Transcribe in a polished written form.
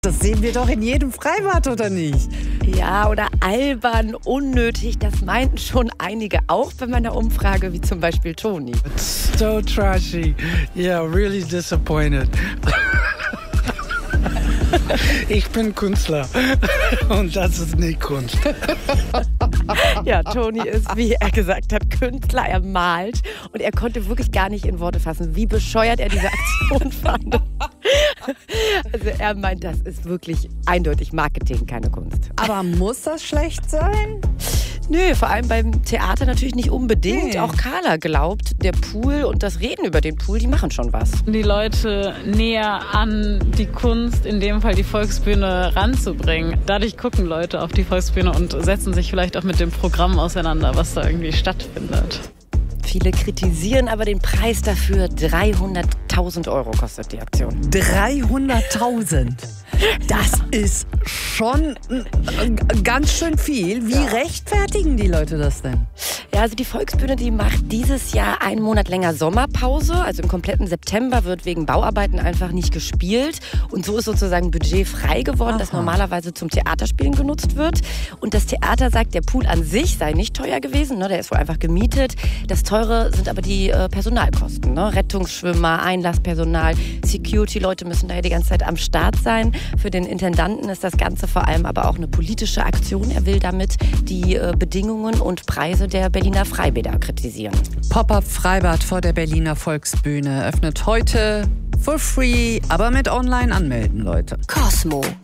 Das sehen wir doch in jedem Freibad, oder nicht? Ja, oder albern, unnötig, das meinten schon einige auch bei meiner Umfrage, wie zum Beispiel Toni. It's so trashy. Yeah, really disappointed. Ich bin Künstler und das ist nicht Kunst. Ja, Toni ist, wie er gesagt hat, Künstler, er malt und er konnte wirklich gar nicht in Worte fassen, wie bescheuert er diese Aktion fand. Also er meint, das ist wirklich eindeutig Marketing, keine Kunst. Aber muss das schlecht sein? Nö, vor allem beim Theater natürlich nicht unbedingt. Nee. Auch Carla glaubt, der Pool und das Reden über den Pool, die machen schon was. Die Leute näher an die Kunst, in dem Fall die Volksbühne, ranzubringen. Dadurch gucken Leute auf die Volksbühne und setzen sich vielleicht auch mit dem Programm auseinander, was da irgendwie stattfindet. Viele kritisieren aber den Preis dafür. 300.000 € kostet die Aktion. 300.000. Das ist schon ganz schön viel. Wie rechtfertigen die Leute das denn? Ja, also die Volksbühne, die macht dieses Jahr einen Monat länger Sommerpause. Also im kompletten September wird wegen Bauarbeiten einfach nicht gespielt. Und so ist sozusagen Budget frei geworden, das normalerweise zum Theaterspielen genutzt wird. Und das Theater sagt, der Pool an sich sei nicht teuer gewesen. Ne? Der ist wohl einfach gemietet. Das Teure sind aber die Personalkosten. Ne? Rettungsschwimmer, Einlasspersonal, Security-Leute müssen da ja die ganze Zeit am Start sein. Für den Intendanten ist das Ganze vor allem aber auch eine politische Aktion. Er will damit die Bedingungen und Preise der Berliner Freibäder kritisieren. Pop-up Freibad vor der Berliner Volksbühne öffnet heute for free, aber mit Online anmelden, Leute. Cosmo.